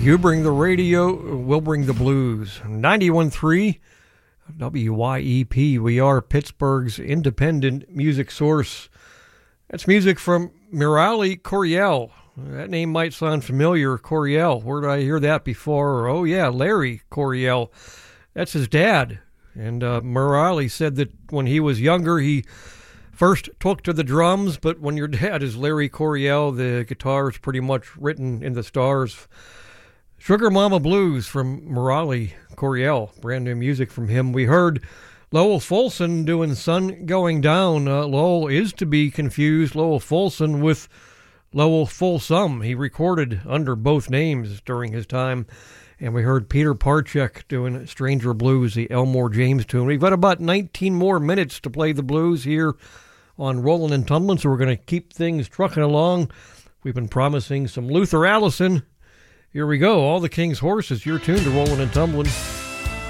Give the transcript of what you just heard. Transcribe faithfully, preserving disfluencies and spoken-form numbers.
You bring the radio, we'll bring the blues. ninety-one point three W Y E P. We are Pittsburgh's independent music source. That's music from Murali Coryell. That name might sound familiar, Coryell. Where did I hear that before? Oh, yeah, Larry Coryell. That's his dad. And uh, Murali said that when he was younger, he first took to the drums, but when your dad is Larry Coryell, the guitar is pretty much written in the stars. Sugar Mama Blues from Murali Coryell, brand new music from him. We heard Lowell Fulson doing Sun Going Down. Uh, Lowell is to be confused, Lowell Fulson, with Lowell Fulsome. He recorded under both names during his time. And we heard Peter Parchek doing Stranger Blues, the Elmore James tune. We've got about nineteen more minutes to play the blues here on Rollin' and Tumblin', so we're going to keep things trucking along. We've been promising some Luther Allison. Here we go. All the King's Horses, your tune to Rollin' and Tumblin'.